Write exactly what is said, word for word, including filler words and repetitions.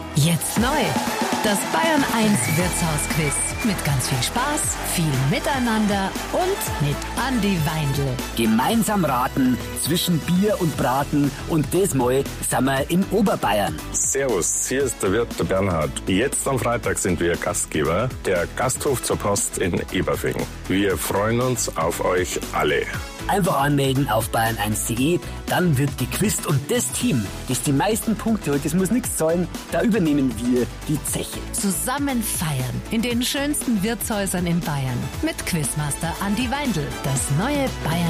Jetzt neu. Das Bayern eins Wirtshausquiz. Mit ganz viel Spaß, viel Miteinander und mit Andi Weindl. Gemeinsam raten zwischen Bier und Braten und das Mal sind wir in Oberbayern. Servus, hier ist der Wirt, der Bernhard. Jetzt am Freitag sind wir Gastgeber, der Gasthof zur Post in Eberfing. Wir freuen uns auf euch alle. Einfach anmelden auf bayern eins punkt de, dann wird gequizt und das Team, das die meisten Punkte holt, das muss nichts zahlen, da übernehmen wir die Zeche. Zusammen feiern in den schönsten Wirtshäusern in Bayern mit Quizmaster Andi Weindl. Das neue Bayern